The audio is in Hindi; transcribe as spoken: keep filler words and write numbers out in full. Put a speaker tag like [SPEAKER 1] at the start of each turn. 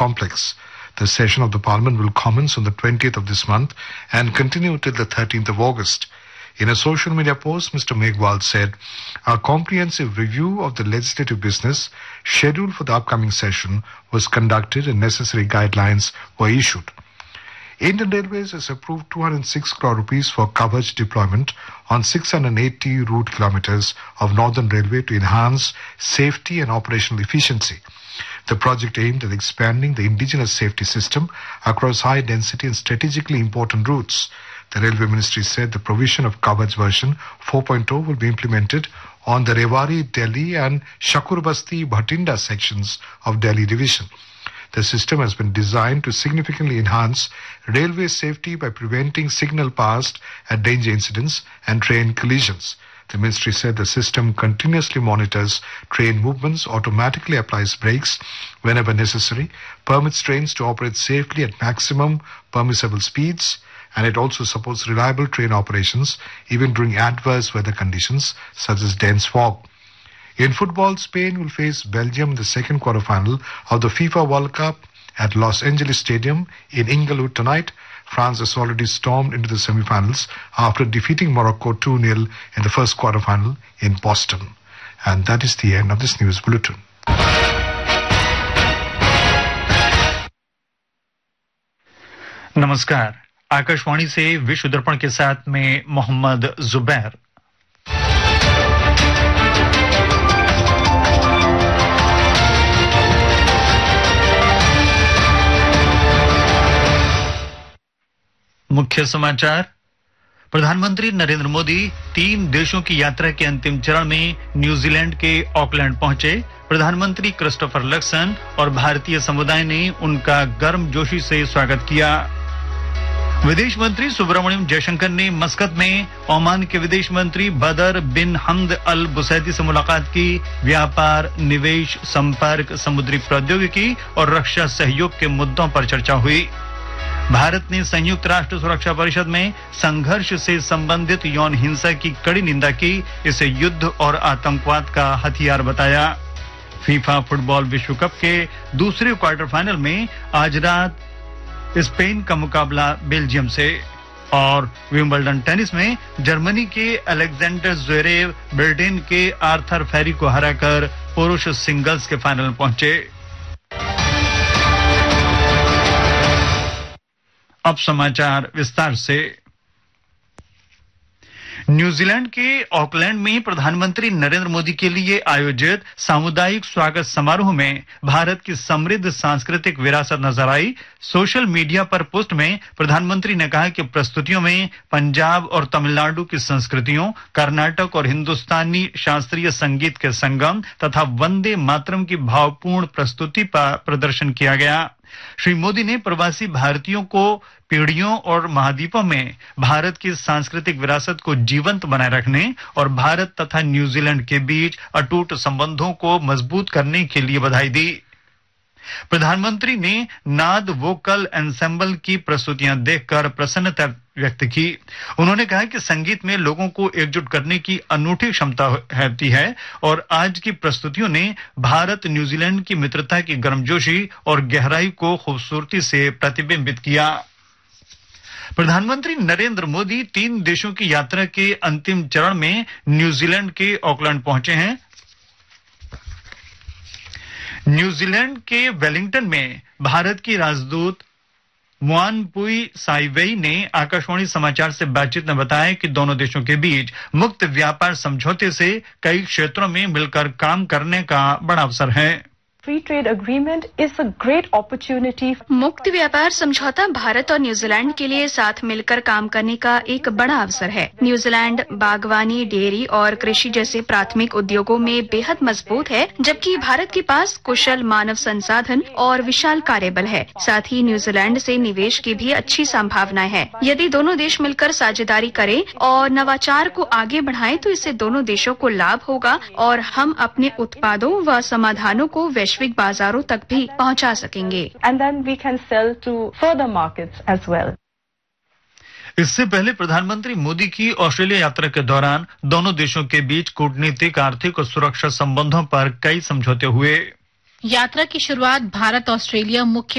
[SPEAKER 1] complex. The session of the Parliament will commence on the twentieth of this month and continue till the thirteenth of August. In a social media post, Mister Megwal said, "A comprehensive review of the legislative business scheduled for the upcoming session was conducted and necessary guidelines were issued." Indian Railways has approved two hundred six crore rupees for coverage deployment on six hundred eighty route kilometers of Northern Railway to enhance safety and operational efficiency. The project aimed at expanding the indigenous safety system across high-density and strategically important routes. The Railway Ministry said the provision of Kavach version four point oh will be implemented on the Rewari, Delhi and Shakurbasti, Bhatinda sections of Delhi Division. The system has been designed to significantly enhance railway safety by preventing signal passed at danger incidents and train collisions. The ministry said the system continuously monitors train movements, automatically applies brakes whenever necessary, permits trains to operate safely at maximum permissible speeds, and it also supports reliable train operations even during adverse weather conditions such as dense fog. In football, Spain will face Belgium in the second quarterfinal of the FIFA World Cup at Los Angeles Stadium in Inglewood tonight. France has already stormed into the semi-finals after defeating Morocco two nil in the first quarterfinal in Boston. And that is the end of this news bulletin.
[SPEAKER 2] नमस्कार, आकाशवाणी से विश्व दर्पण के साथ में मोहम्मद जुबैर। मुख्य समाचार। प्रधानमंत्री नरेंद्र मोदी तीन देशों की यात्रा के अंतिम चरण में न्यूजीलैंड के ऑकलैंड पहुंचे। प्रधानमंत्री क्रिस्टोफर लक्सन और भारतीय समुदाय ने उनका गर्मजोशी से स्वागत किया। विदेश मंत्री सुब्रमण्यम जयशंकर ने मस्कत में ओमान के विदेश मंत्री बदर बिन हमद अल बुसैदी से मुलाकात की। व्यापार, निवेश, संपर्क, समुद्री प्रौद्योगिकी और रक्षा सहयोग के मुद्दों पर चर्चा हुई। भारत ने संयुक्त राष्ट्र सुरक्षा परिषद में संघर्ष से संबंधित यौन हिंसा की कड़ी निंदा की। इसे युद्ध और आतंकवाद का हथियार बताया। फीफा फुटबॉल विश्व कप के दूसरे क्वार्टर फाइनल में आज रात स्पेन का मुकाबला बेल्जियम से। और विंबलडन टेनिस में जर्मनी के अलेक्जेंडर ज़्वेरेव ब्रिटेन के आर्थर फेरी को हराकर पुरुष सिंगल्स के फाइनल में पहुंचे। अब समाचार विस्तार से। न्यूजीलैंड के ऑकलैंड में प्रधानमंत्री नरेंद्र मोदी के लिए आयोजित सामुदायिक स्वागत समारोह में भारत की समृद्ध सांस्कृतिक विरासत नजर आई। सोशल मीडिया पर पोस्ट में प्रधानमंत्री ने कहा कि प्रस्तुतियों में पंजाब और तमिलनाडु की संस्कृतियों, कर्नाटक और हिंदुस्तानी शास्त्रीय संगीत के संगम तथा वंदे मातरम की भावपूर्ण प्रस्तुति पर प्रदर्शन किया गया। श्री मोदी ने प्रवासी भारतीयों को पीढ़ियों और महाद्वीपों में भारत की सांस्कृतिक विरासत को जीवंत बनाए रखने और भारत तथा न्यूजीलैंड के बीच अटूट संबंधों को मजबूत करने के लिए बधाई दी। प्रधानमंत्री ने नाद वोकल एंसेंबल की प्रस्तुतियां देखकर प्रसन्नता व्यक्त की। उन्होंने कहा कि संगीत में लोगों को एकजुट करने की अनूठी क्षमता होती है और आज की प्रस्तुतियों ने भारत न्यूजीलैंड की मित्रता की गर्मजोशी और गहराई को खूबसूरती से प्रतिबिंबित किया। प्रधानमंत्री नरेंद्र मोदी तीन देशों की यात्रा के अंतिम चरण में न्यूजीलैंड के ऑकलैंड पहुंचे हैं। न्यूजीलैंड के वेलिंगटन में भारत की राजदूत मुआनपुई साइवेई ने आकाशवाणी समाचार से बातचीत में बताया कि दोनों देशों के बीच मुक्त व्यापार समझौते से कई क्षेत्रों में मिलकर काम करने का बड़ा अवसर है।
[SPEAKER 3] Free trade agreement is a great opportunity.
[SPEAKER 4] मुक्त व्यापार समझौता भारत और न्यूजीलैंड के लिए साथ मिलकर काम करने का एक बड़ा अवसर है। न्यूजीलैंड बागवानी, डेयरी और कृषि जैसे प्राथमिक उद्योगों में बेहद मजबूत है, जबकि भारत के पास कुशल मानव संसाधन और विशाल कार्यबल है। साथ ही न्यूजीलैंड से निवेश की भी अच्छी संभावनाएं हैं। यदि दोनों देश मिलकर साझेदारी करें और नवाचार को आगे बढ़ाएं, तो इससे दोनों देशों को लाभ होगा और हम अपने उत्पादों व समाधानों को वैश्विक बाजारों तक भी पहुंचा सकेंगे।
[SPEAKER 3] And then we can sell to further markets as well.
[SPEAKER 2] इससे पहले प्रधानमंत्री मोदी की ऑस्ट्रेलिया यात्रा के दौरान दोनों देशों के बीच कूटनीतिक, आर्थिक और सुरक्षा संबंधों पर कई समझौते हुए।
[SPEAKER 5] यात्रा की शुरुआत भारत ऑस्ट्रेलिया मुख्य